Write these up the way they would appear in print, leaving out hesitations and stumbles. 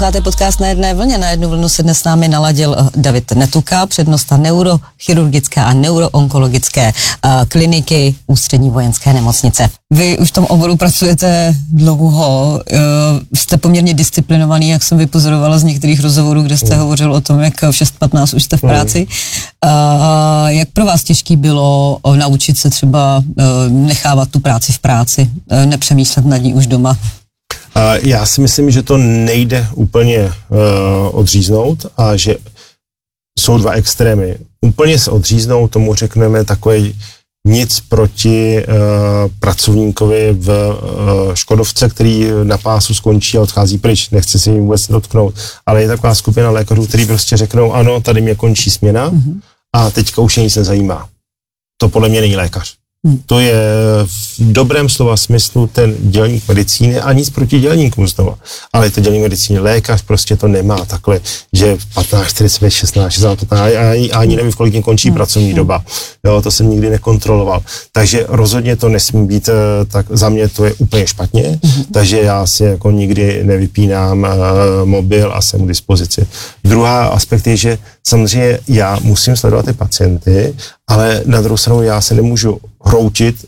Posloucháte podcast Na jedné vlně. Na jednu vlnu se dnes s námi naladil David Netuka, přednosta neurochirurgické a neuroonkologické kliniky Ústřední vojenské nemocnice. Vy už v tom oboru pracujete dlouho, jste poměrně disciplinovaný, jak jsem vypozorovala z některých rozhovorů, kde jste hovořil o tom, jak v 6:15 už jste v práci. Jak pro vás těžký bylo naučit se třeba nechávat tu práci v práci, nepřemýšlet nad ní už doma? Já si myslím, že to nejde úplně odříznout a že jsou dva extrémy. Úplně se odříznout, tomu řekneme takový nic proti pracovníkovi v Škodovce, který na pásu skončí a odchází pryč, nechce si jim vůbec dotknout, ale je taková skupina lékařů, kteří prostě řeknou, ano, tady mě končí směna a teďka už mě nic nezajímá. To podle mě není lékař. To je v dobrém slova smyslu ten dělník medicíny a nic proti dělníkům znova. Ale to dělník medicíny, lékař prostě to nemá takhle, že 15, 45, 16, 16, ani nevím, v kolik mě končí pracovní doba. Jo, to jsem nikdy nekontroloval. Takže rozhodně to nesmí být, tak za mě to je úplně špatně, takže já si jako nikdy nevypínám mobil a jsem k dispozici. Druhá aspekt je, že samozřejmě já musím sledovat ty pacienty, ale na druhou stranu já se nemůžu hroutit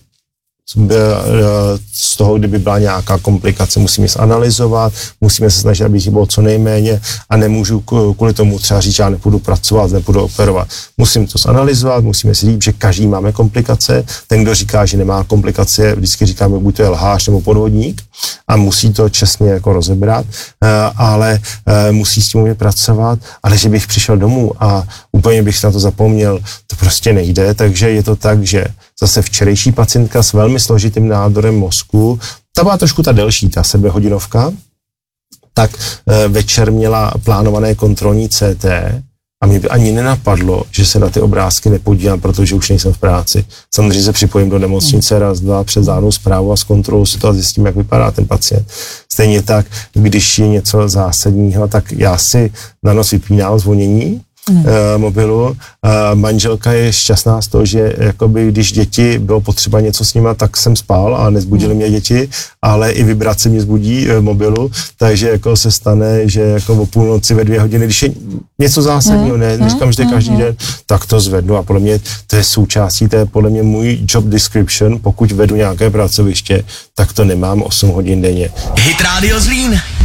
z toho, kdyby byla nějaká komplikace. Musíme se analyzovat, musíme se snažit, aby jich bylo co nejméně a nemůžu kvůli tomu třeba říct, že já nepůjdu pracovat, nepůjdu operovat. Musím to zanalizovat, musíme si říct, že každý máme komplikace. Ten, kdo říká, že nemá komplikace, vždycky říkáme, buď to je lhář nebo podvodník a musí to čestně jako rozebrat, ale musí s tím umět pracovat, ale že bych přišel domů a úplně bych na to zapomněl, to prostě nejde, takže je to tak, že zase včerejší pacientka s velmi složitým nádorem mozku, ta byla trošku ta delší, ta sebehodinovka, tak večer měla plánované kontrolní CT a mě by ani nenapadlo, že se na ty obrázky nepodívám, protože už nejsem v práci. Samozřejmě se připojím do nemocnice raz, dva před zánou zprávu a zkontroluji si to a zjistím, jak vypadá ten pacient. Stejně tak, když je něco zásadního, tak já si na noc vypínám zvonění mobilu. Manželka je šťastná z toho, že jakoby, když děti bylo potřeba něco s nima, tak jsem spal a nezbudili mě děti, ale i vibrace mě zbudí mobilu, takže jako se stane, že jako o půlnoci ve 2 hodiny, když je něco zásadního, neříkám, že to je každý den, tak to zvednu a podle mě to je součástí, to je podle mě můj job description, pokud vedu nějaké pracoviště, tak to nemám 8 hodin denně. Hit Radio Zlín.